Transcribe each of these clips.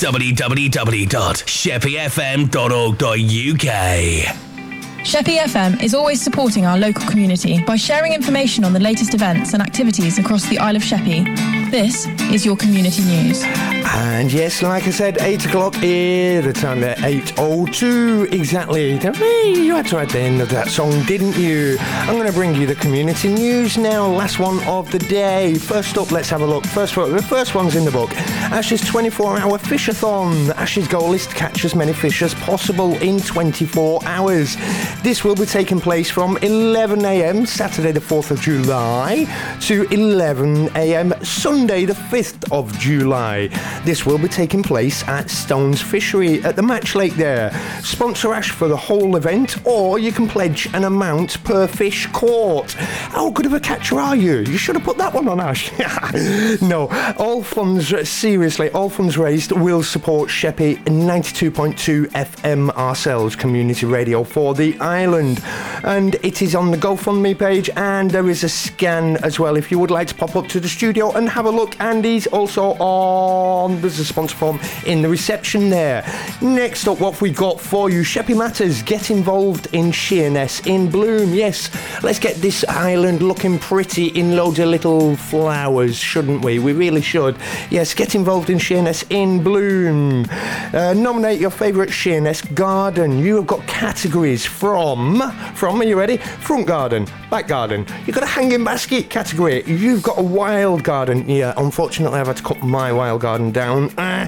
www.sheppyfm.org.uk. Sheppy FM is always supporting our local community by sharing information on the latest events and activities across the Isle of Sheppey. This is your community news. And yes, like I said, 8 o'clock here, the time there, 8:02 exactly. Hey, you had to add the end of that song, didn't you? I'm going to bring you the community news now, last one of the day. First up, let's have a look. The first one's in the book. Ash's 24-hour fishathon. Ash's goal is to catch as many fish as possible in 24 hours. This will be taking place from 11 a.m. Saturday the 4th of July to 11 a.m. Sunday the 5th of July. This will be taking place at Stones Fishery at the Match Lake there. Sponsor Ash for the whole event, or you can pledge an amount per fish caught. How good of a catcher are you? You should have put that one on, Ash. No, all funds raised will support Sheppey 92.2 FM ourselves, community radio for the island. And it is on the GoFundMe page, and there is a scan as well if you would like to pop up to the studio and have a look. And he's also there's a sponsor form in the reception there. Next up, what have we got for you? Sheppey Matters, get involved in Sheerness in bloom. Yes, let's get this island looking pretty in loads of little flowers, shouldn't we? We really should. Yes, get involved in Sheerness in bloom. Nominate your favourite Sheerness garden. You have got categories from, are you ready? Front garden, back garden. You've got a hanging basket category. You've got a wild garden. Yeah, unfortunately I've had to cut my wild garden down.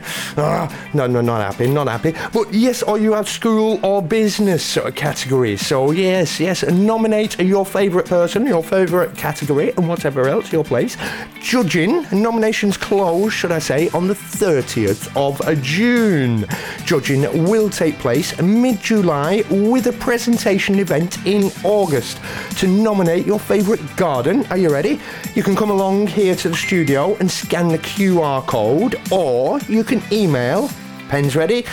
No, not happy. But yes, or you have school or business sort of category. So yes, nominate your favourite person, your favourite category, and whatever else, your place. Judging, nominations close, should I say, on the 30th of June. Judging will take place mid-July with a presentation event in August. To nominate your favourite garden, are you ready? You can come along here to the studio and scan the QR code, or you can email, pens ready,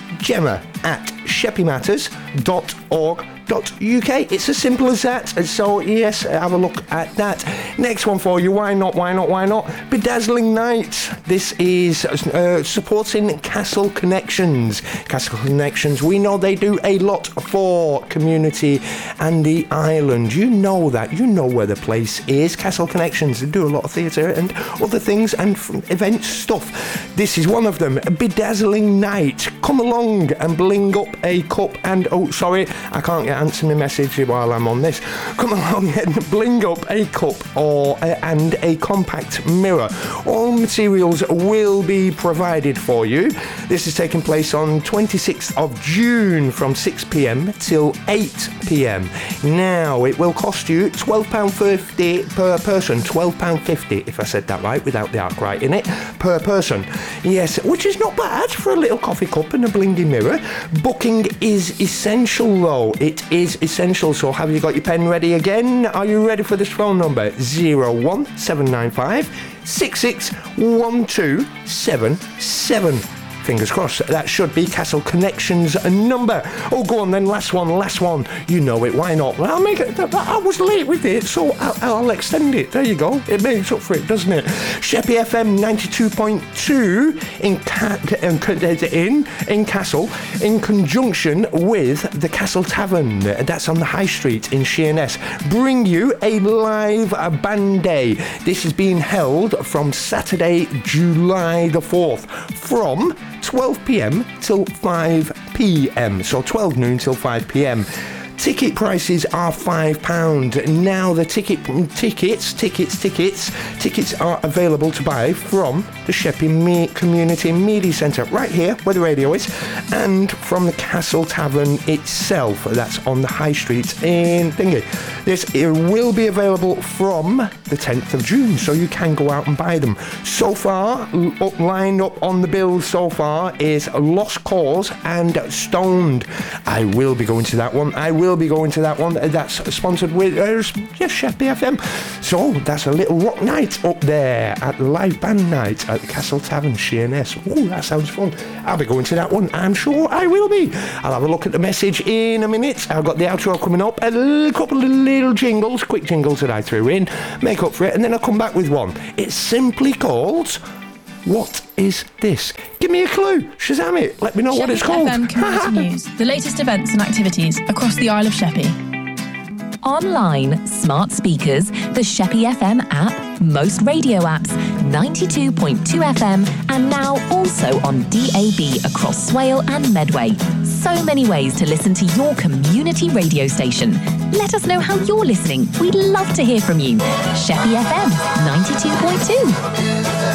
gemma@sheppymatters.org.uk. It's as simple as that. So yes, have a look at that. Next one for you. Why not? Bedazzling Night. This is supporting Castle Connections. Castle Connections, we know they do a lot for community and the island. You know that. You know where the place is. Castle Connections, they do a lot of theatre and other things and event stuff. This is one of them. Bedazzling Night. Come along and bling up a cup and... Oh, sorry, I can't get answer my message while I'm on this. Come along and bling up a cup and a compact mirror. All materials will be provided for you. This is taking place on 26th of June from 6 p.m. till 8 p.m. Now, it will cost you £12.50 per person. £12.50, if I said that right, without the arc right in it, per person. Yes, which is not bad for a little coffee cup and a blingy mirror. Booking is essential, though. It is essential. So have you got your pen ready again? Are you ready for this phone number? 01795 661277. Fingers crossed, that should be Castle Connections number. Oh, go on then, last one. You know it, why not? Well, I'll make it. I was late with it, so I'll extend it. There you go. It makes up for it, doesn't it? Sheppey FM 92.2 in Castle, in conjunction with the Castle Tavern. That's on the High Street in Sheerness. Bring you a live band day. This is being held from Saturday, July the 4th, from 12 p.m. till 5 p.m. So 12 noon till 5 p.m. Ticket prices are £5. Now the tickets are available to buy from the Sheppey Community Media Centre, right here where the radio is, and from the Castle Tavern itself. That's on the High Street in Thingy. This will be available from the 10th of June, so you can go out and buy them. So far, lined up on the bill so far is Lost Cause and Stoned. I will be going to that one. That's sponsored with Sheppey FM. So that's a little rock night up there at live band night at the Castle Tavern, Sheerness. Oh, that sounds fun. I'll be going to that one. I'm sure I will be. I'll have a look at the message in a minute. I've got the outro coming up. A couple of little jingles, quick jingles that I threw in, make up for it, and then I'll come back with one. It's simply called What is this? Give me a clue. Shazam it. Let me know what it's called. FM Community News. The latest events and activities across the Isle of Sheppey. Online, smart speakers, the Sheppey FM app, most radio apps, 92.2 FM, and now also on DAB across Swale and Medway. So many ways to listen to your community radio station. Let us know how you're listening. We'd love to hear from you. Sheppey FM 92.2.